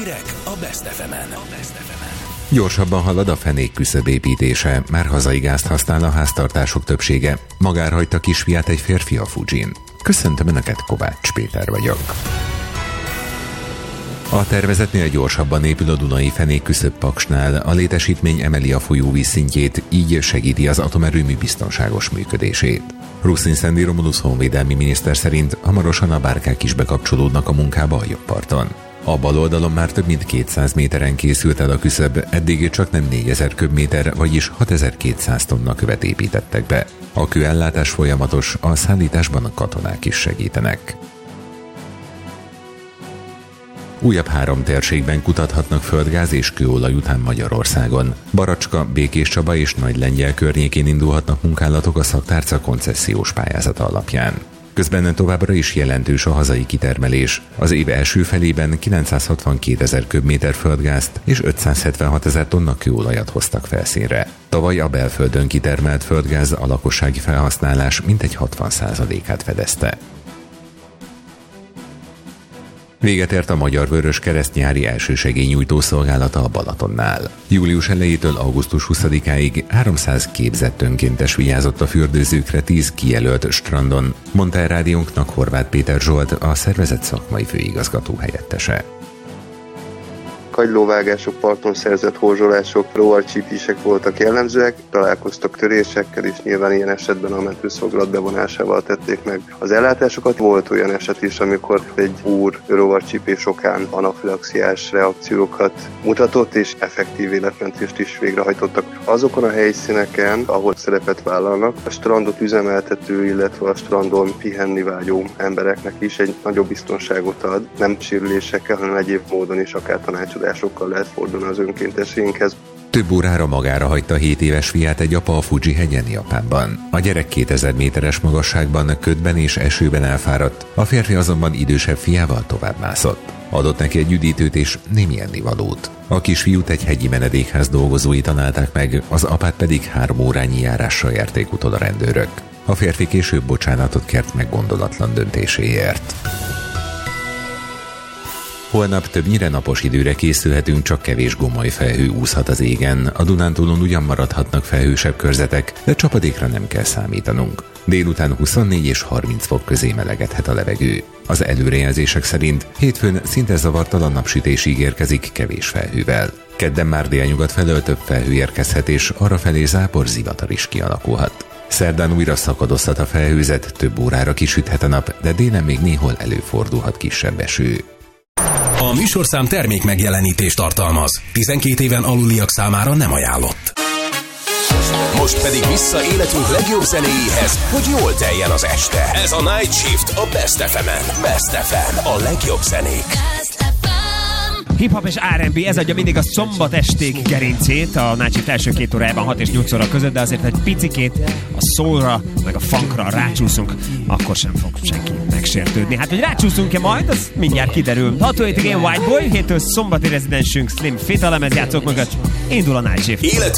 Hírek a Best FM-en. Gyorsabban halad a fenék küszöb építése, már hazai gázt használ a háztartások többsége. Magára hagyta kisfiát egy férfi a Fujin. Köszöntöm Önöket, Kovács Péter vagyok. A tervezetnél gyorsabban épül a Dunai fenék küszöb Paksnál. A létesítmény emeli a folyóvíz szintjét, így segíti az atomerőmű biztonságos működését. Ruszin Szendi Romulusz honvédelmi miniszter szerint hamarosan a bárkák is bekapcsolódnak a munkába a jobb parton. A bal oldalon már több mint 200 méteren készült el a küszöb, eddig csak nem 4000 köbméter, vagyis 6200 tonna követ építettek be. A kőellátás folyamatos, a szállításban a katonák is segítenek. Újabb 3 térségben kutathatnak földgáz és kőolaj után Magyarországon. Baracska, Békéscsaba és Nagylengyel környékén indulhatnak munkálatok a szaktárca koncesziós pályázata alapján. Közben továbbra is jelentős a hazai kitermelés. Az év első felében 962 000 köbméter földgázt és 576 000 tonna kőolajat hoztak felszínre. Tavaly a belföldön kitermelt földgáz a lakossági felhasználás mintegy 60%-át fedezte. Véget ért a Magyar Vöröskereszt nyári elsősegélynyújtó szolgálata a Balatonnál. Július elejétől augusztus 20-áig 300 képzett önkéntes vigyázott a fürdőzőkre 10 kijelölt strandon, mondta el rádiónknak Horváth Péter Zsolt, a szervezet szakmai főigazgató helyettese. Kagylóvágások, parton szerzett horzsolások, rovarcsípések voltak jellemzőek, találkoztak törésekkel, és nyilván ilyen esetben a mentőszolgálat bevonásával tették meg az ellátásokat. Volt olyan eset is, amikor egy úr rovarcsípés okán anafilaxiás reakciókat mutatott, és effektív életmentést is végrehajtottak. Azokon a helyszíneken, ahol szerepet vállalnak, a strandot üzemeltető, illetve a strandon pihenni vágyó embereknek is egy nagyobb biztonságot ad, nem sérülésekkel, hanem egyéb módon is akár tanácsadásokkal lehet fordulni az önkénteseinkhez. Több órára magára hagyta 7 éves fiát egy apa a Fuji hegyen, Japánban. A gyerek 2000 méteres magasságban, ködben és esőben elfáradt, a férfi azonban idősebb fiával tovább mászott. Adott neki egy üdítőt és némi ennivalót. A kisfiút egy hegyi menedékház dolgozói találták meg, az apát pedig 3 órányi járással érték utol a rendőrök. A férfi később bocsánatot kért meggondolatlan döntéséért. Holnap többnyire napos időre készülhetünk, csak kevés gomoly felhő úszhat az égen. A Dunántúlon ugyan maradhatnak felhősebb körzetek, de csapadékra nem kell számítanunk. Délután 24 és 30 fok közé melegedhet a levegő. Az előrejelzések szerint hétfőn szinte zavartalan napsütés ígérkezik kevés felhővel. Kedden már délnyugat felől több felhő érkezhet, és arrafelé zápor zivatar is kialakulhat. Szerdán újra szakadozhat a felhőzet, több órára kisüthet a nap, de délen még néhol előfordulhat kisebb eső. A műsorszám termék megjelenítést tartalmaz. 12 éven aluliak számára nem ajánlott. Most pedig vissza életünk legjobb zenéjéhez, hogy jól teljen az este. Ez a Night Shift a Best FM-en. Best FM, a legjobb zenék. Hip-hop és R&B, ez adja mindig a szombat esték gerincét a Night Shift első 2 órájában 6 és 8 óra között, de azért egy picikét a soulra, meg a funkra rácsúszunk, akkor sem fog senki megsértődni. Hát, hogy rácsúszunk-e majd, az mindjárt kiderül. 6 óráig én White Boy, héttől szombati rezidensünk Slim Fit a lemezjátszók mögött indul a Night Shift.